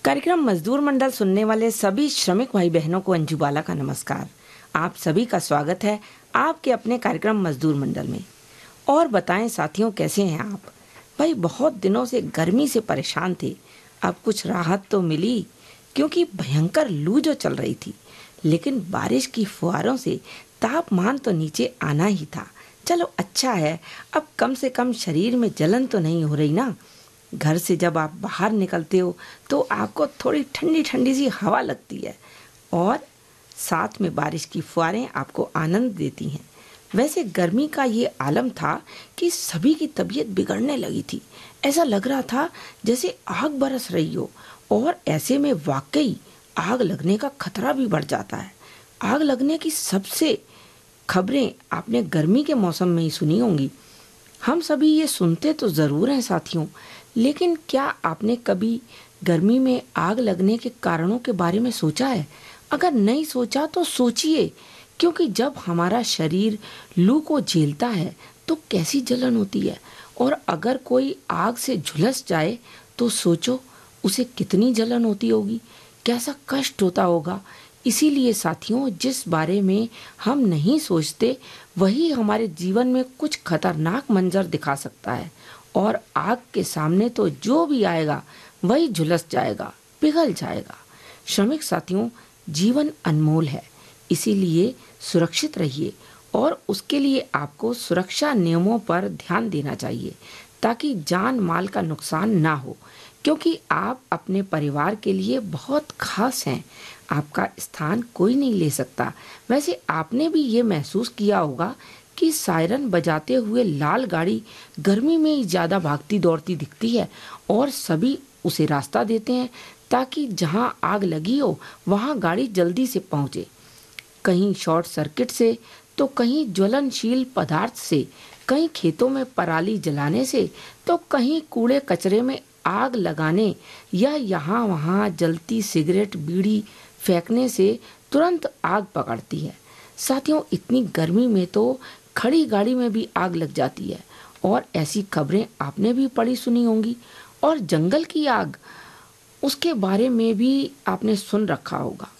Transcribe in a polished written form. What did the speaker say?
कार्यक्रम मजदूर मंडल सुनने वाले सभी श्रमिक भाई बहनों को अंजू बाला का नमस्कार। आप सभी का स्वागत है आपके अपने कार्यक्रम मजदूर मंडल में। और बताएं साथियों, कैसे हैं आप? भाई बहुत दिनों से गर्मी से परेशान थे। अब कुछ राहत तो मिली क्योंकि भयंकर लू जो चल रही थी, लेकिन बारिश की फुहारों से तापमान तो नीचे आना ही था। चलो अच्छा है, अब कम से कम शरीर में जलन तो नहीं हो रही ना। घर से जब आप बाहर निकलते हो तो आपको थोड़ी ठंडी ठंडी सी हवा लगती है और साथ में बारिश की फुहारें आपको आनंद देती हैं। वैसे गर्मी का ये आलम था कि सभी की तबीयत बिगड़ने लगी थी। ऐसा लग रहा था जैसे आग बरस रही हो, और ऐसे में वाकई आग लगने का खतरा भी बढ़ जाता है। आग लगने की सबसे खबरें आपने गर्मी के मौसम में ही सुनी होंगी। हम सभी ये सुनते तो ज़रूर हैं साथियों, लेकिन क्या आपने कभी गर्मी में आग लगने के कारणों के बारे में सोचा है? अगर नहीं सोचा तो सोचिए, क्योंकि जब हमारा शरीर लू को झेलता है तो कैसी जलन होती है, और अगर कोई आग से झुलस जाए तो सोचो उसे कितनी जलन होती होगी, कैसा कष्ट होता होगा। इसीलिए साथियों, जिस बारे में हम नहीं सोचते वही हमारे जीवन में कुछ खतरनाक मंजर दिखा सकता है, और आग के सामने तो जो भी आएगा वही झुलस जाएगा, पिघल जाएगा। श्रमिक साथियों, जीवन अनमोल है, इसीलिए सुरक्षित रहिए, और उसके लिए आपको सुरक्षा नियमों पर ध्यान देना चाहिए ताकि जान माल का नुकसान ना हो, क्योंकि आप अपने परिवार के लिए बहुत खास हैं। आपका स्थान कोई नहीं ले सकता। वैसे आपने भी ये महसूस किया होगा कि सायरन बजाते हुए लाल गाड़ी गर्मी में ही ज़्यादा भागती दौड़ती दिखती है, और सभी उसे रास्ता देते हैं ताकि जहां आग लगी हो वहां गाड़ी जल्दी से पहुंचे। कहीं शॉर्ट सर्किट से तो कहीं ज्वलनशील पदार्थ से, कहीं खेतों में पराली जलाने से तो कहीं कूड़े कचरे में आग लगाने या यहाँ वहाँ जलती सिगरेट बीड़ी फेंकने से तुरंत आग पकड़ती है। साथियों, इतनी गर्मी में तो खड़ी गाड़ी में भी आग लग जाती है, और ऐसी खबरें आपने भी पढ़ी सुनी होंगी। और जंगल की आग, उसके बारे में भी आपने सुन रखा होगा।